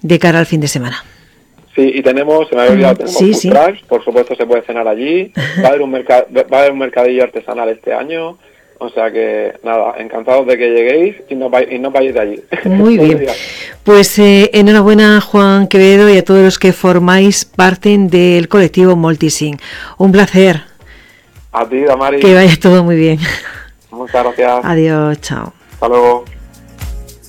de cara al fin de semana. Sí, y se me había olvidado, tenemos food trucks, por supuesto se puede cenar allí, va a haber un mercadillo artesanal este año, o sea que nada, encantados de que lleguéis y no vayáis de allí. Muy bien, pues enhorabuena Juan Quevedo y a todos los que formáis parte del colectivo Moltising. Un placer. A ti, Damari. Que vaya todo muy bien. Muchas gracias. Adiós, chao. Hasta luego.